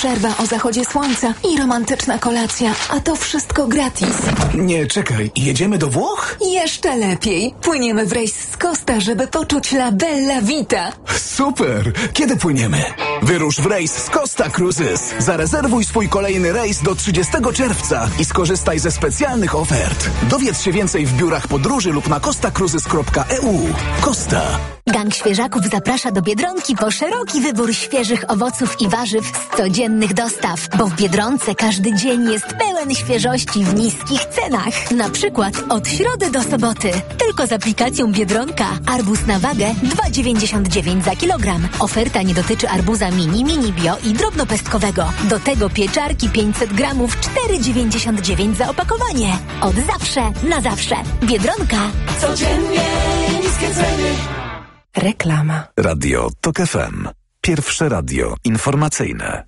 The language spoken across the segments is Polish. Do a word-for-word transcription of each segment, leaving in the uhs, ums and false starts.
Przerwa o zachodzie słońca i romantyczna kolacja, a to wszystko gratis. Nie, czekaj, jedziemy do Włoch? Jeszcze lepiej. Płyniemy w rejs z Costa, żeby poczuć la bella vita. Super! Kiedy płyniemy? Wyrusz w rejs z Costa Cruises. Zarezerwuj swój kolejny rejs do trzydziestego czerwca i skorzystaj ze specjalnych ofert. Dowiedz się więcej w biurach podróży lub na costa cruises kropka e u. Costa. Gang Świeżaków zaprasza do Biedronki po szeroki wybór świeżych owoców i warzyw z codziennych dostaw, bo w Biedronce każdy dzień jest pełen świeżości w niskich cenach. Na przykład od środy do soboty. Tylko z aplikacją Biedronka. Arbuz na wagę dwa dziewięćdziesiąt dziewięć za kilogram. Oferta nie dotyczy arbuza mini, mini bio i drobnopestkowego. Do tego pieczarki pięćset gramów cztery dziewięćdziesiąt dziewięć za opakowanie. Od zawsze na zawsze. Biedronka. Codziennie niskie ceny. Reklama. Radio Tok F M. Pierwsze radio informacyjne.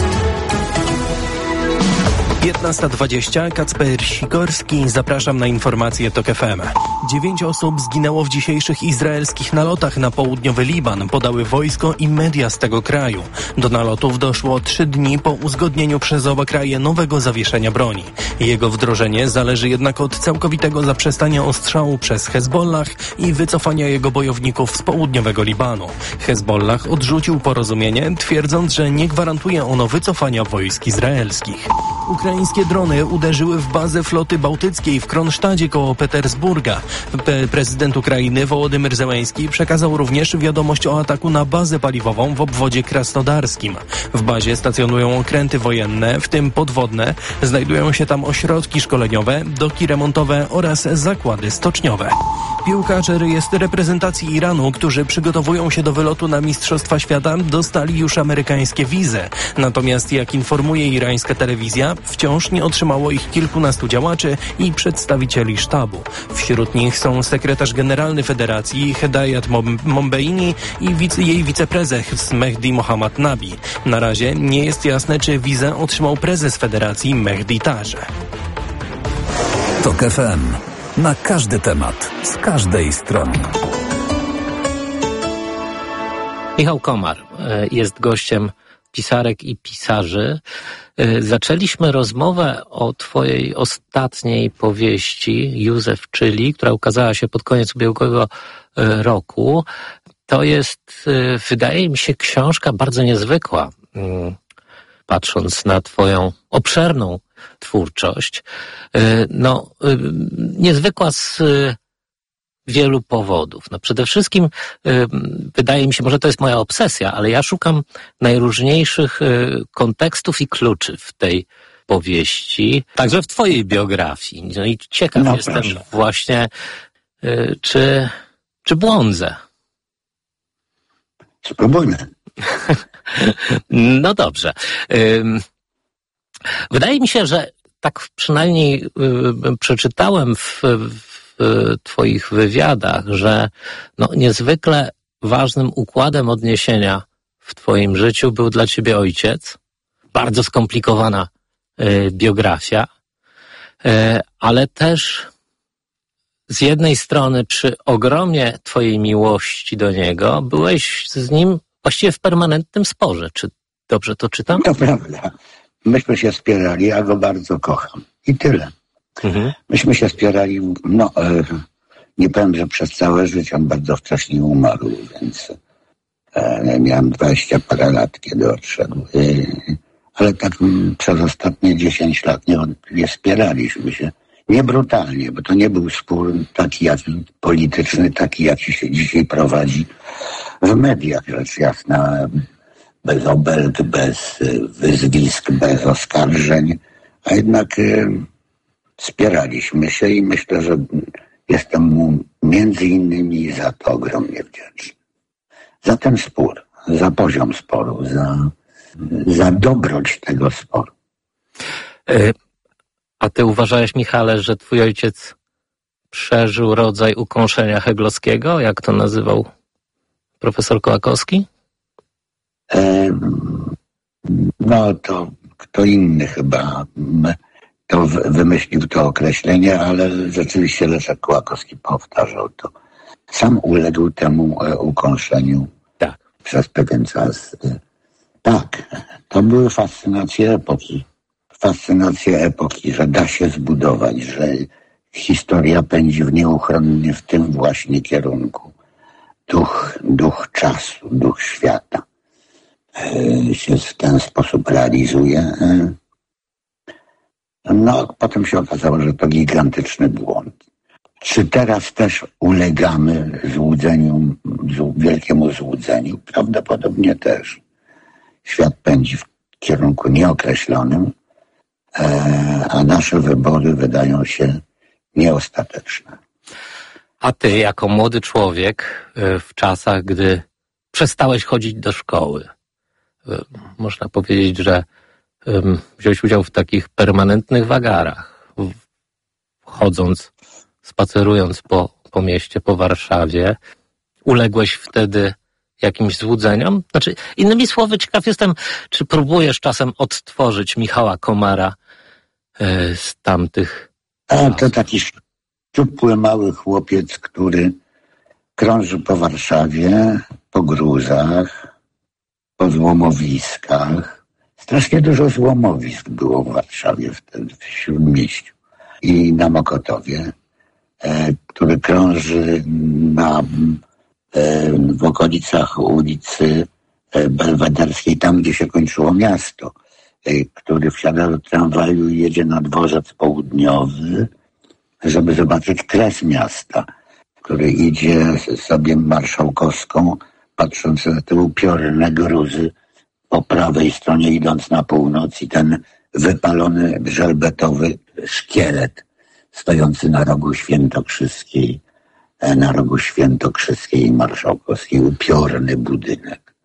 piętnasta dwadzieścia, Kacper Sikorski, zapraszam na informacje Tok F M. Dziewięć osób zginęło w dzisiejszych izraelskich nalotach na południowy Liban, podały wojsko i media z tego kraju. Do nalotów doszło trzy dni po uzgodnieniu przez oba kraje nowego zawieszenia broni. Jego wdrożenie zależy jednak od całkowitego zaprzestania ostrzału przez Hezbollah i wycofania jego bojowników z południowego Libanu. Hezbollah odrzucił porozumienie, twierdząc, że nie gwarantuje ono wycofania wojsk izraelskich. Ukraińskie drony uderzyły w bazę floty bałtyckiej w Kronsztadzie koło Petersburga. Pe- prezydent Ukrainy Wołodymyr Zełenski przekazał również wiadomość o ataku na bazę paliwową w obwodzie krasnodarskim. W bazie stacjonują okręty wojenne, w tym podwodne. Znajdują się tam ośrodki szkoleniowe, doki remontowe oraz zakłady stoczniowe. Piłkarze jest reprezentacji Iranu, którzy przygotowują się do wylotu na Mistrzostwa Świata, dostali już amerykańskie wizy. Natomiast jak informuje irańska telewizja, wciąż nie otrzymało ich kilkunastu działaczy i przedstawicieli sztabu. Wśród nich są sekretarz generalny Federacji Hedayat Mombeini i wice, jej wiceprezes Mehdi Mohammad Nabi. Na razie nie jest jasne, czy wizę otrzymał prezes Federacji Mehdi Taj. Tok F M. Na każdy temat, z każdej strony. Michał Komar jest gościem pisarek i pisarzy. Zaczęliśmy rozmowę o twojej ostatniej powieści, Józef Czyli, która ukazała się pod koniec ubiegłego roku. To jest, wydaje mi się, książka bardzo niezwykła, patrząc na twoją obszerną twórczość. No, niezwykła z wielu powodów. No przede wszystkim y, wydaje mi się, może to jest moja obsesja, ale ja szukam najróżniejszych y, kontekstów i kluczy w tej powieści, także w twojej biografii. No i ciekaw no, jestem proszę. właśnie, y, czy, czy błądzę. Spróbujmy. No dobrze. Y, wydaje mi się, że tak przynajmniej y, przeczytałem w, w w twoich wywiadach, że no, niezwykle ważnym układem odniesienia w twoim życiu był dla ciebie ojciec. Bardzo skomplikowana y, biografia, y, ale też z jednej strony przy ogromie twojej miłości do niego byłeś z nim właściwie w permanentnym sporze. Czy dobrze to czytam? To prawda. Myśmy się spierali, ja go bardzo kocham. I tyle. Mhm. Myśmy się spierali, no e, nie powiem, że przez całe życie, on bardzo wcześnie umarł, więc e, miałem dwadzieścia parę lat, kiedy odszedł. E, ale tak m, przez ostatnie dziesięć lat nie, nie spieraliśmy się. Nie brutalnie, bo to nie był spór taki jak polityczny, taki jaki się dzisiaj prowadzi w mediach, rzecz jasna, bez obelg, bez wyzwisk, bez oskarżeń, a jednak e, spieraliśmy się i myślę, że jestem mu między innymi za to ogromnie wdzięczny. Za ten spór, za poziom sporu, za, za dobroć tego sporu. A ty uważałeś, Michale, że twój ojciec przeżył rodzaj ukąszenia heglowskiego, jak to nazywał profesor Kołakowski? E, no to kto inny chyba to wymyślił to określenie, ale rzeczywiście Leszek Kołakowski powtarzał to. Sam uległ temu ukąszeniu tak. przez pewien czas. Tak, to były fascynacje epoki. Fascynacje epoki, że da się zbudować, że historia pędzi w nieuchronnie w tym właśnie kierunku. Duch, duch czasu, duch świata e, się w ten sposób realizuje. E, no, potem się okazało, że to gigantyczny błąd. Czy teraz też ulegamy złudzeniu, wielkiemu złudzeniu? Prawdopodobnie też. Świat pędzi w kierunku nieokreślonym, e, a nasze wybory wydają się nieostateczne. A ty, jako młody człowiek, w czasach, gdy przestałeś chodzić do szkoły, można powiedzieć, że wziąłeś udział w takich permanentnych wagarach, chodząc, spacerując po, po mieście, po Warszawie, uległeś wtedy jakimś złudzeniom? Znaczy, innymi słowy, ciekaw jestem, czy próbujesz czasem odtworzyć Michała Komara z tamtych A to taki szczupły, mały chłopiec, który krąży po Warszawie, po gruzach, po złomowiskach. Strasznie dużo złomowisk było w Warszawie wtedy, w Śródmieściu i na Mokotowie, e, który krąży na, e, w okolicach ulicy Belwederskiej, tam gdzie się kończyło miasto, e, który wsiada do tramwaju i jedzie na dworzec południowy, żeby zobaczyć kres miasta, który idzie sobie marszałkowską, patrząc na te upiorne gruzy po prawej stronie, idąc na północ, i ten wypalony żelbetowy szkielet stojący na rogu Świętokrzyskiej, na rogu Świętokrzyskiej i Marszałkowskiej, upiorny budynek,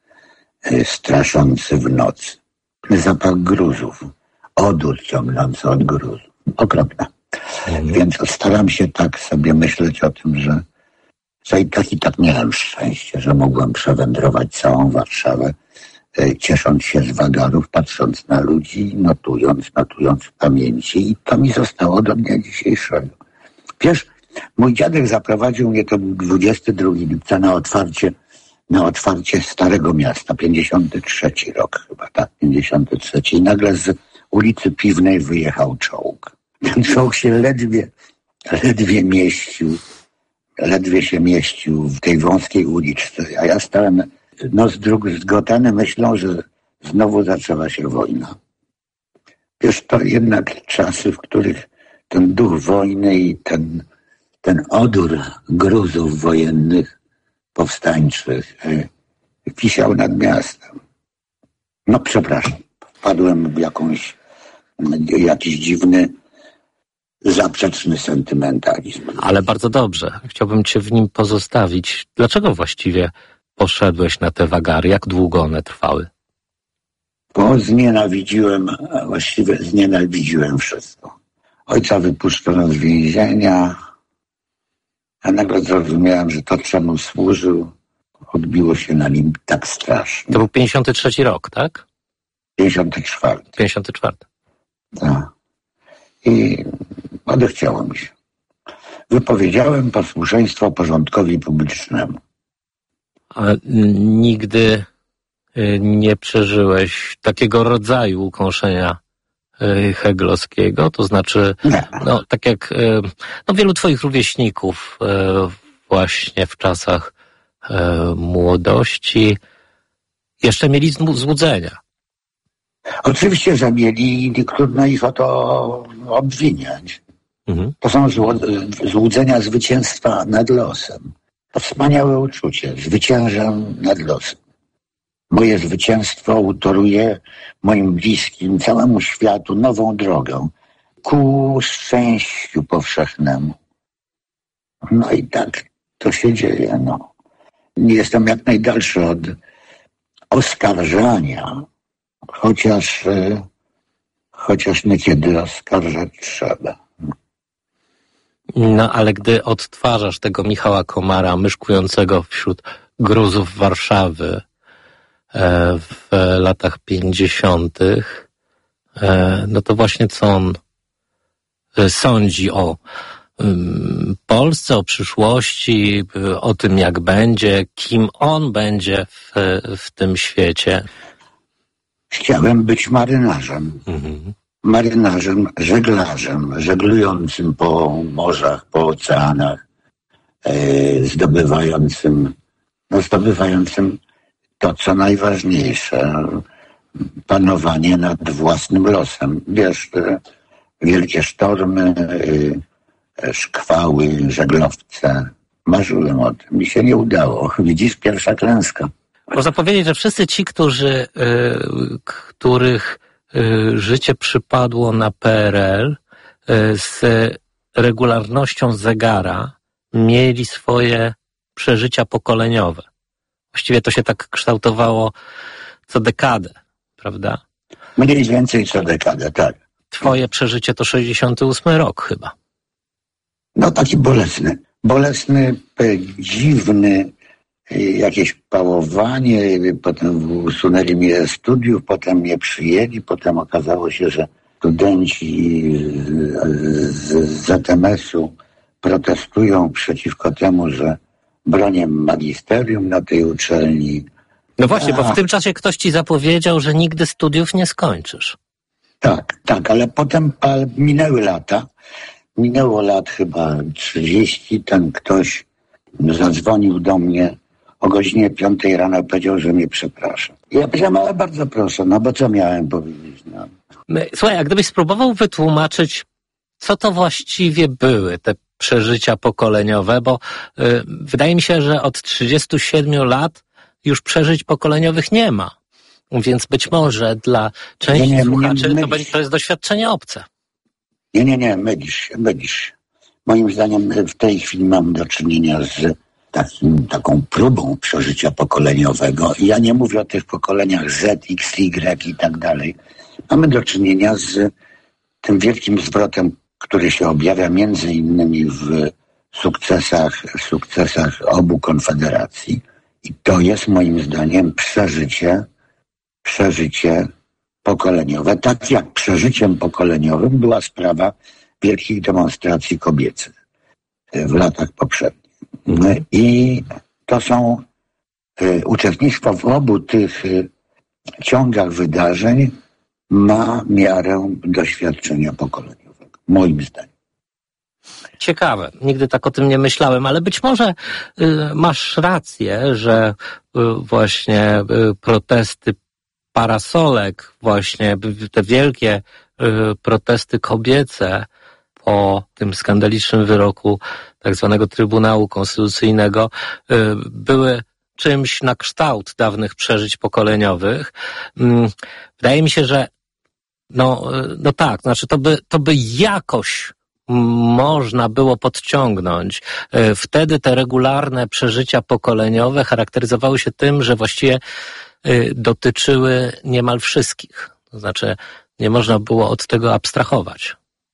straszący w nocy. Zapach gruzów, odór ciągnący od gruzów. Okropne. Mhm. Więc staram się tak sobie myśleć o tym, że, że i tak i tak miałem szczęście, że mogłem przewędrować całą Warszawę, ciesząc się z wagarów, patrząc na ludzi, notując, notując w pamięci, i to mi zostało do dnia dzisiejszego. Wiesz, mój dziadek zaprowadził mnie, to był dwudziestego drugiego lipca, na otwarcie, na otwarcie Starego Miasta, pięćdziesiąty trzeci rok chyba, tak, pięćdziesiąty trzeci, i nagle z ulicy Piwnej wyjechał czołg. Ten czołg się ledwie, ledwie mieścił, ledwie się mieścił w tej wąskiej uliczce, a ja stałem no z dróg zgotany myślą, że znowu zaczęła się wojna. Wiesz, to jednak czasy, w których ten duch wojny i ten, ten odór gruzów wojennych, powstańczych wisiał nad miastem. No przepraszam, wpadłem w jakąś, jakiś dziwny, zaprzeczny sentymentalizm. Ale bardzo dobrze. Chciałbym cię w nim pozostawić. Dlaczego właściwie poszedłeś na te wagary? Jak długo one trwały? Bo znienawidziłem, właściwie znienawidziłem wszystko. Ojca wypuszczono z więzienia, a nagle zrozumiałem, że to, czemu służył, odbiło się na nim tak strasznie. To był pięćdziesiąty trzeci rok, tak? pięćdziesiąty czwarty. pięćdziesiąty czwarty. Tak. I odechciało mi się. Wypowiedziałem posłuszeństwo porządkowi publicznemu. A nigdy nie przeżyłeś takiego rodzaju ukąszenia heglowskiego? To znaczy, no, tak jak no, wielu twoich rówieśników właśnie w czasach młodości jeszcze mieli złudzenia. Oczywiście, że mieli i trudno ich o to obwiniać. Mhm. To są złudzenia zwycięstwa nad losem. To wspaniałe uczucie. Zwyciężam nad losem. Moje zwycięstwo utoruje moim bliskim, całemu światu nową drogę ku szczęściu powszechnemu. No i tak to się dzieje. No. Jestem jak najdalszy od oskarżania, chociaż, chociaż niekiedy oskarżać trzeba. No ale gdy odtwarzasz tego Michała Komara, myszkującego wśród gruzów Warszawy w latach pięćdziesiątych, no to właśnie co on sądzi o Polsce, o przyszłości, o tym jak będzie, kim on będzie w, w tym świecie? Chciałem być marynarzem. Mhm. Marynarzem, żeglarzem, żeglującym po morzach, po oceanach, e, zdobywającym, no zdobywającym to, co najważniejsze, panowanie nad własnym losem. Wiesz, te wielkie sztormy, e, szkwały, żeglowce. Marzyłem o tym. Mi się nie udało. Widzisz, pierwsza klęska. Można powiedzieć, że wszyscy ci, którzy, y, których y, życie przypadło na P R L y, z regularnością zegara, mieli swoje przeżycia pokoleniowe. Właściwie to się tak kształtowało co dekadę, prawda? Mniej więcej co dekadę, tak. Twoje przeżycie to sześćdziesiąty ósmy rok chyba. No taki bolesny. Bolesny, dziwny, jakieś pałowanie, potem usunęli mnie ze studiów, potem mnie przyjęli, potem okazało się, że studenci z Z M S-u protestują przeciwko temu, że bronię magisterium na tej uczelni. No właśnie, bo w tym czasie ktoś ci zapowiedział, że nigdy studiów nie skończysz. Tak, tak, ale potem ale minęły lata. Minęło lat chyba trzydzieści. Ten ktoś zadzwonił do mnie o godzinie piątej rano, powiedział, że mnie przeprasza. Ja powiedziałem, ale bardzo proszę, no bo co miałem powiedzieć? No. Słuchaj, a gdybyś spróbował wytłumaczyć, co to właściwie były te przeżycia pokoleniowe, bo y, wydaje mi się, że od trzydziestu siedmiu lat już przeżyć pokoleniowych nie ma. Więc być może dla części nie, nie, słuchaczy nie, to, będzie, to jest doświadczenie obce. Nie, nie, nie, mylisz się, mylisz się. Moim zdaniem w tej chwili mam do czynienia z takim, taką próbą przeżycia pokoleniowego. I ja nie mówię o tych pokoleniach Z, X, Y i tak dalej. Mamy do czynienia z tym wielkim zwrotem, który się objawia między innymi w sukcesach, sukcesach obu konfederacji. I to jest moim zdaniem przeżycie, przeżycie pokoleniowe. Tak jak przeżyciem pokoleniowym była sprawa wielkich demonstracji kobiecych w latach poprzednich. Mhm. I to są y, uczestnictwo w obu tych y, ciągach wydarzeń ma miarę doświadczenia pokoleniowego, moim zdaniem. Ciekawe, nigdy tak o tym nie myślałem, ale być może y, masz rację, że y, właśnie y, protesty parasolek, właśnie te wielkie y, protesty kobiece po tym skandalicznym wyroku tak zwanego Trybunału Konstytucyjnego y, były czymś na kształt dawnych przeżyć pokoleniowych. Y, wydaje mi się, że no, y, no tak, znaczy to by, to by jakoś można było podciągnąć. Y, wtedy te regularne przeżycia pokoleniowe charakteryzowały się tym, że właściwie dotyczyły niemal wszystkich. To znaczy, nie można było od tego abstrahować.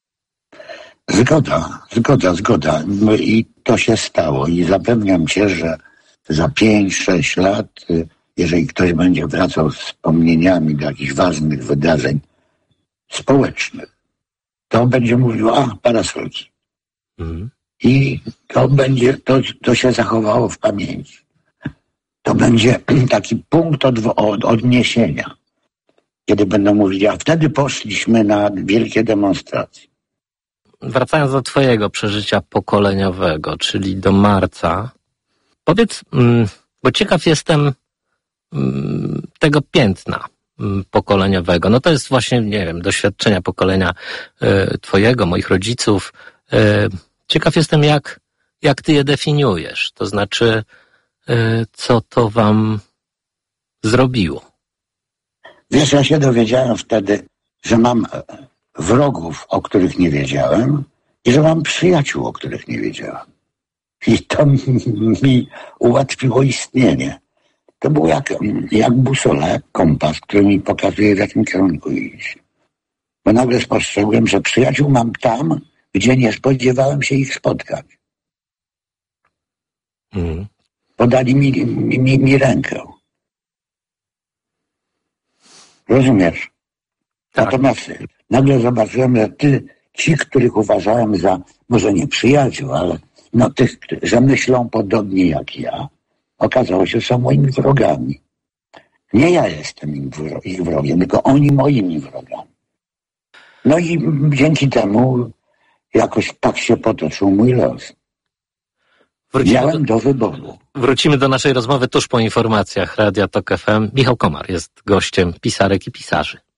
Zgoda, zgoda, zgoda. I to się stało. I zapewniam cię, że za pięć, sześć lat, jeżeli ktoś będzie wracał z wspomnieniami do jakichś ważnych wydarzeń społecznych, to będzie mówił, a, parasolki. Mhm. I to będzie, to, to się zachowało w pamięci. To będzie taki punkt od, od, odniesienia, kiedy będą mówili, a wtedy poszliśmy na wielkie demonstracje. Wracając do twojego przeżycia pokoleniowego, czyli do marca, powiedz, bo ciekaw jestem tego piętna pokoleniowego. No to jest właśnie, nie wiem, doświadczenia pokolenia twojego, moich rodziców. Ciekaw jestem, jak, jak ty je definiujesz. To znaczy, co to wam zrobiło? Wiesz, ja się dowiedziałem wtedy, że mam wrogów, o których nie wiedziałem i że mam przyjaciół, o których nie wiedziałem. I to mi, mi ułatwiło istnienie. To był jak, jak busola, jak kompas, który mi pokazuje, w jakim kierunku iść. Bo nagle spostrzegłem, że przyjaciół mam tam, gdzie nie spodziewałem się ich spotkać. Mm. Podali mi, mi, mi, mi rękę. Rozumiesz? Tak. Natomiast nagle zobaczyłem, że ty, ci, których uważałem za, może nie przyjaciół, ale no tych, że myślą podobnie jak ja, okazało się, że są moimi wrogami. Nie ja jestem im wro- ich wrogiem, tylko oni moimi wrogami. No i dzięki temu jakoś tak się potoczył mój los. Wrócimy Miałem do, do wyboru. wrócimy do naszej rozmowy tuż po informacjach Radia Tok F M. Michał Komar jest gościem Pisarek i Pisarzy.